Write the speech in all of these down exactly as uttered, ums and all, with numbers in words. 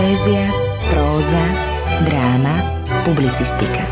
Poézia, próza, dráma, publicistika.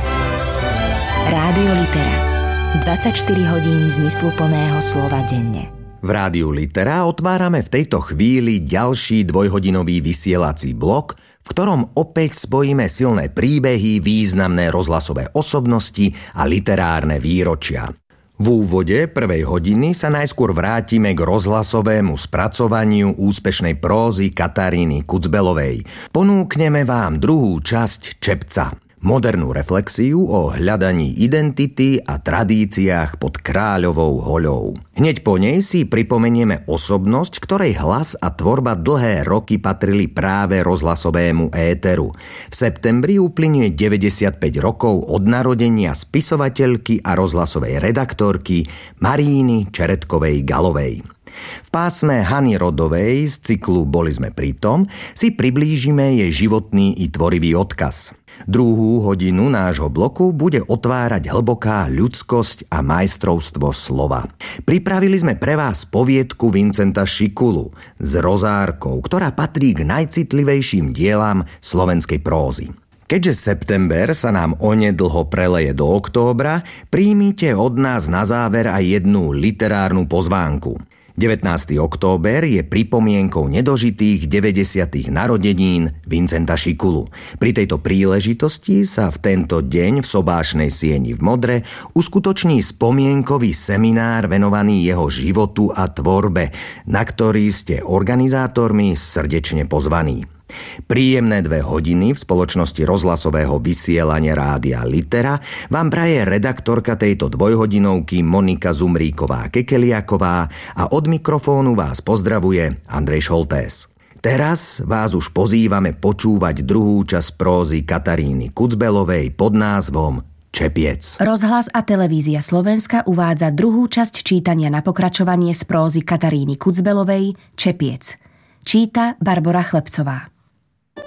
Rádio Litera. dvadsaťštyri hodín zmysluplného slova denne. V Rádiu Litera otvárame v tejto chvíli ďalší dvojhodinový vysielací blok, v ktorom opäť spojíme silné príbehy, významné rozhlasové osobnosti a literárne výročia. V úvode prvej hodiny sa najskôr vrátime k rozhlasovému spracovaniu úspešnej prózy Kataríny Kucbelovej. Ponúkneme vám druhú časť Čepca. Modernú reflexiu o hľadaní identity a tradíciách pod kráľovou hoľou. Hneď po nej si pripomenieme osobnosť, ktorej hlas a tvorba dlhé roky patrili práve rozhlasovému éteru. V septembri uplynie deväťdesiatpäť rokov od narodenia spisovateľky a rozhlasovej redaktorky Maríny Čeretkovej-Galovej. V pásme Hany Rodovej z cyklu Boli sme pritom si priblížime jej životný i tvorivý odkaz. Druhú hodinu nášho bloku bude otvárať hlboká ľudskosť a majstrovstvo slova. Pripravili sme pre vás poviedku Vincenta Šikulu s rozárkou, ktorá patrí k najcitlivejším dielam slovenskej prózy. Keďže september sa nám onedlho preleje do októbra, príjmite od nás na záver aj jednu literárnu pozvánku. devätnásteho október je pripomienkou nedožitých deväťdesiatych narodenín Vincenta Šikulu. Pri tejto príležitosti sa v tento deň v Sobášnej sieni v Modre uskutoční spomienkový seminár venovaný jeho životu a tvorbe, na ktorý ste organizátormi srdečne pozvaní. Príjemné dve hodiny v spoločnosti rozhlasového vysielania Rádia Litera vám praje redaktorka tejto dvojhodinovky Monika Zumríková-Kekeliaková a od mikrofónu vás pozdravuje Andrej Šoltés. Teraz vás už pozývame počúvať druhú časť prózy Kataríny Kucbelovej pod názvom Čepiec. Rozhlas a televízia Slovenska uvádza druhú časť čítania na pokračovanie z prózy Kataríny Kucbelovej Čepiec. Číta Barbora Chlebcová.